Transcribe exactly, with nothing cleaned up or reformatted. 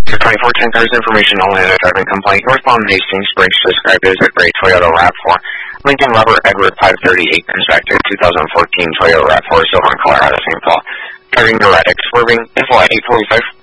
Your twenty-four ten cars information only on a driving complaint. Northbound Hastings Bridge described as a gray Toyota RAV four. Lincoln Robert Edward five thirty-eight inspected two thousand fourteen Toyota RAV four silver in color out of Saint Paul. Driving neurotic, swerving, info at eight forty-five.